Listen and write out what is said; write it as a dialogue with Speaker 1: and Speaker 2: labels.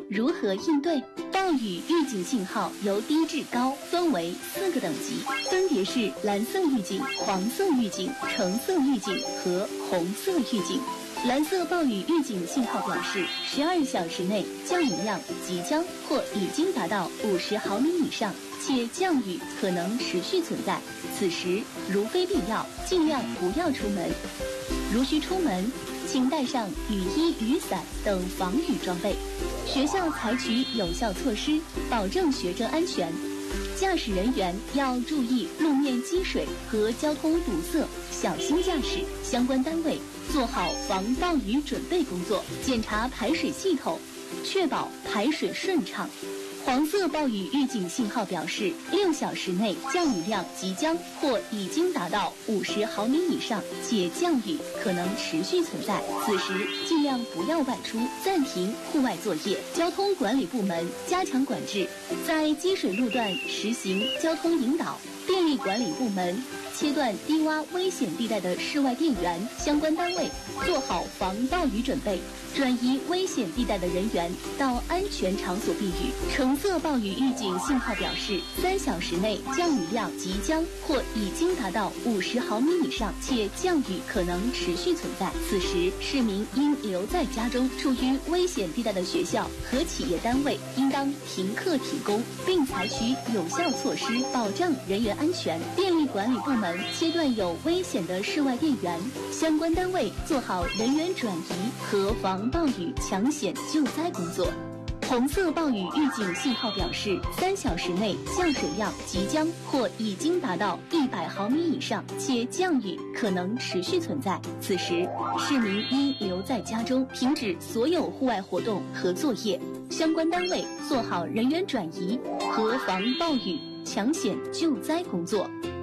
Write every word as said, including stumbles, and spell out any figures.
Speaker 1: 如何应对？暴雨预警信号由低至高分为四个等级，分别是蓝色预警、黄色预警、橙色预警和红色预警。蓝色暴雨预警信号表示，十二小时内降雨量即将或已经达到五十毫米以上，且降雨可能持续存在。此时如非必要，尽量不要出门。如需出门，请带上雨衣、雨伞等防雨装备。学校采取有效措施，保证学生安全。驾驶人员要注意路面积水和交通堵塞，小心驾驶。相关单位做好防暴雨准备工作，检查排水系统，确保排水顺畅。黄色暴雨预警信号表示，六小时内降雨量即将或已经达到五十毫米以上，且降雨可能持续存在。此时尽量不要外出，暂停户外作业。交通管理部门加强管制，在积水路段实行交通引导。电力管理部门切断低洼危险地带的室外电源，相关单位做好防暴雨准备，转移危险地带的人员到安全场所避雨。橙色暴雨预警信号表示，三小时内降雨量即将或已经达到五十毫米以上，且降雨可能持续存在。此时，市民应留在家中，处于危险地带的学校和企业单位应当停课停工，并采取有效措施保障人员安全。电力管理部门切断有危险的室外电源，相关单位做好人员转移和防暴雨抢险救灾工作。红色暴雨预警信号表示，三小时内降水量即将或已经达到一百毫米以上，且降雨可能持续存在。此时，市民应留在家中，停止所有户外活动和作业。相关单位做好人员转移和防暴雨抢险救灾工作。